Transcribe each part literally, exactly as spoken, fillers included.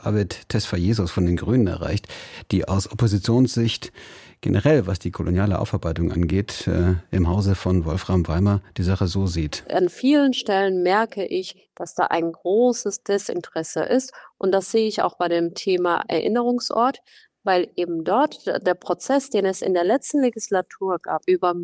Professor Arvid Tesfayesus von den Grünen erreicht, die aus Oppositionssicht generell, was die koloniale Aufarbeitung angeht, äh, im Hause von Wolfram Weimer die Sache so sieht. An vielen Stellen merke ich, dass da ein großes Desinteresse ist. Und das sehe ich auch bei dem Thema Erinnerungsort, weil eben dort der Prozess, den es in der letzten Legislatur gab, über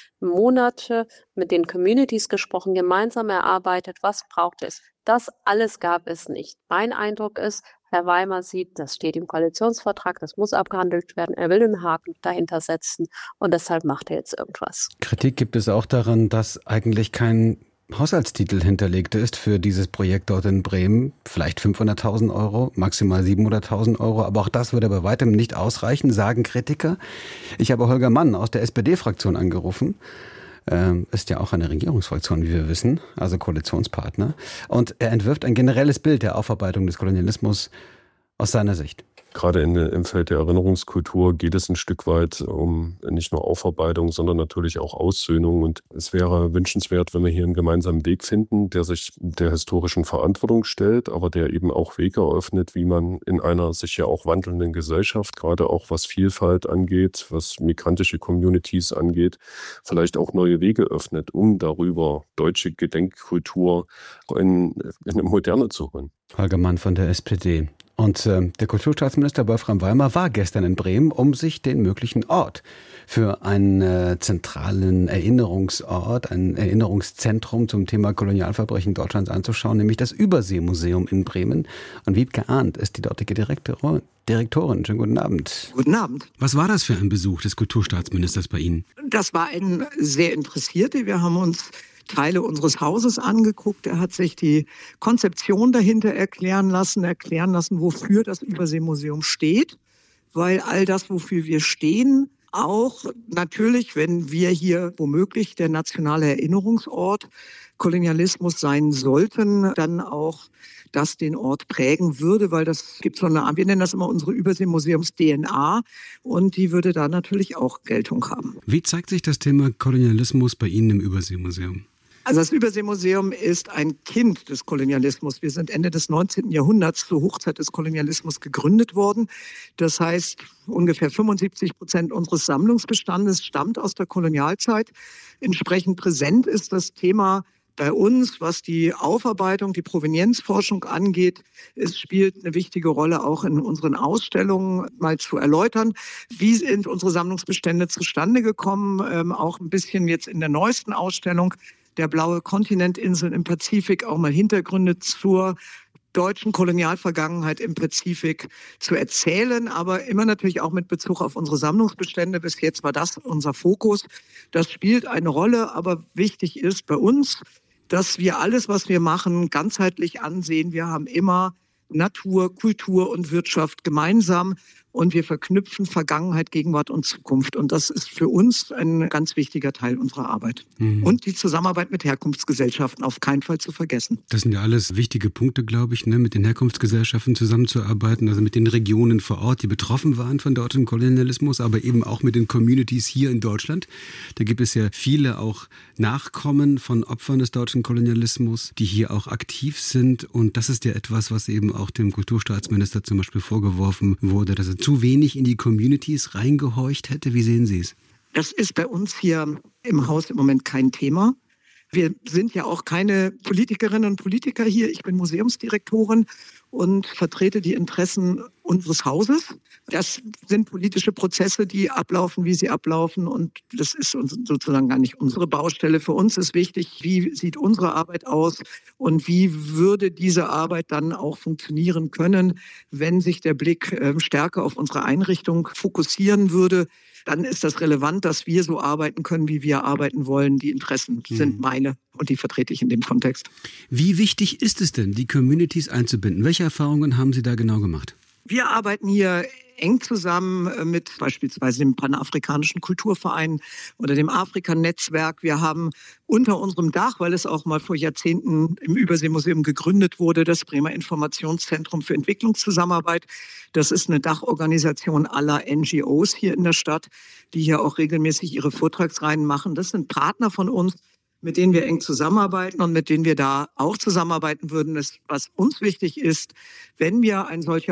Monate mit den Communities gesprochen, gemeinsam erarbeitet, was braucht es. Das alles gab es nicht. Mein Eindruck ist, Herr Weimer sieht, das steht im Koalitionsvertrag, das muss abgehandelt werden. Er will einen Haken dahinter setzen und deshalb macht er jetzt irgendwas. Kritik gibt es auch daran, dass eigentlich kein Haushaltstitel hinterlegt ist für dieses Projekt dort in Bremen. Vielleicht fünfhunderttausend Euro, maximal siebenhunderttausend Euro. Aber auch das würde bei weitem nicht ausreichen, sagen Kritiker. Ich habe Holger Mann aus der S P D-Fraktion angerufen. Ähm, ist ja auch eine Regierungsfraktion, wie wir wissen, also Koalitionspartner. Und er entwirft ein generelles Bild der Aufarbeitung des Kolonialismus aus seiner Sicht. Gerade in, im Feld der Erinnerungskultur geht es ein Stück weit um nicht nur Aufarbeitung, sondern natürlich auch Aussöhnung. Und es wäre wünschenswert, wenn wir hier einen gemeinsamen Weg finden, der sich der historischen Verantwortung stellt, aber der eben auch Wege eröffnet, wie man in einer sich ja auch wandelnden Gesellschaft, gerade auch was Vielfalt angeht, was migrantische Communities angeht, vielleicht auch neue Wege öffnet, um darüber deutsche Gedenkkultur in, in eine Moderne zu holen. Holger Mann von der S P D. Und äh, der Kulturstaatsminister Wolfram Weimer war gestern in Bremen, um sich den möglichen Ort für einen äh, zentralen Erinnerungsort, ein Erinnerungszentrum zum Thema Kolonialverbrechen Deutschlands anzuschauen, nämlich das Überseemuseum in Bremen. Und Wiebke Arndt ist die dortige Direktorin. Direktorin, schönen guten Abend. Guten Abend. Was war das für ein Besuch des Kulturstaatsministers bei Ihnen? Das war ein sehr Interessierter. Wir haben uns Teile unseres Hauses angeguckt. Er hat sich die Konzeption dahinter erklären lassen, erklären lassen, wofür das Überseemuseum steht, weil all das, wofür wir stehen, auch natürlich, wenn wir hier womöglich der nationale Erinnerungsort Kolonialismus sein sollten, dann auch das den Ort prägen würde, weil das gibt so eine, wir nennen das immer unsere Überseemuseums-D N A und die würde da natürlich auch Geltung haben. Wie zeigt sich das Thema Kolonialismus bei Ihnen im Überseemuseum? Also das Überseemuseum ist ein Kind des Kolonialismus. Wir sind Ende des neunzehnten Jahrhunderts zur Hochzeit des Kolonialismus gegründet worden. Das heißt, ungefähr fünfundsiebzig Prozent unseres Sammlungsbestandes stammt aus der Kolonialzeit. Entsprechend präsent ist das Thema bei uns, was die Aufarbeitung, die Provenienzforschung angeht. Es spielt eine wichtige Rolle auch in unseren Ausstellungen mal zu erläutern, wie sind unsere Sammlungsbestände zustande gekommen, ähm, auch ein bisschen jetzt in der neuesten Ausstellung der blaue Kontinentinseln im Pazifik auch mal Hintergründe zur deutschen Kolonialvergangenheit im Pazifik zu erzählen, aber immer natürlich auch mit Bezug auf unsere Sammlungsbestände. Bis jetzt war das unser Fokus. Das spielt eine Rolle, aber wichtig ist bei uns, dass wir alles, was wir machen, ganzheitlich ansehen. Wir haben immer Natur, Kultur und Wirtschaft gemeinsam und wir verknüpfen Vergangenheit, Gegenwart und Zukunft. Und das ist für uns ein ganz wichtiger Teil unserer Arbeit. Mhm. Und die Zusammenarbeit mit Herkunftsgesellschaften auf keinen Fall zu vergessen. Das sind ja alles wichtige Punkte, glaube ich, ne? Mit den Herkunftsgesellschaften zusammenzuarbeiten, also mit den Regionen vor Ort, die betroffen waren von deutschem Kolonialismus, aber eben auch mit den Communities hier in Deutschland. Da gibt es ja viele auch Nachkommen von Opfern des deutschen Kolonialismus, die hier auch aktiv sind. Und das ist ja etwas, was eben auch dem Kulturstaatsminister zum Beispiel vorgeworfen wurde, dass er zu wenig in die Communities reingehorcht hätte. Wie sehen Sie es? Das ist bei uns hier im Haus im Moment kein Thema. Wir sind ja auch keine Politikerinnen und Politiker hier. Ich bin Museumsdirektorin und vertrete die Interessen unseres Hauses. Das sind politische Prozesse, die ablaufen, wie sie ablaufen. Und das ist sozusagen gar nicht unsere Baustelle. Für uns ist wichtig, wie sieht unsere Arbeit aus und wie würde diese Arbeit dann auch funktionieren können, wenn sich der Blick stärker auf unsere Einrichtung fokussieren würde. Dann ist das relevant, dass wir so arbeiten können, wie wir arbeiten wollen. Die Interessen mhm. sind meine und die vertrete ich in dem Kontext. Wie wichtig ist es denn, die Communities einzubinden? Welche Erfahrungen haben Sie da genau gemacht? Wir arbeiten hier eng zusammen mit beispielsweise dem Panafrikanischen Kulturverein oder dem Afrika-Netzwerk. Wir haben unter unserem Dach, weil es auch mal vor Jahrzehnten im Überseemuseum gegründet wurde, das Bremer Informationszentrum für Entwicklungszusammenarbeit. Das ist eine Dachorganisation aller N G Os hier in der Stadt, die hier auch regelmäßig ihre Vortragsreihen machen. Das sind Partner von uns, mit denen wir eng zusammenarbeiten und mit denen wir da auch zusammenarbeiten würden. Das, was uns wichtig ist, wenn wir ein solcher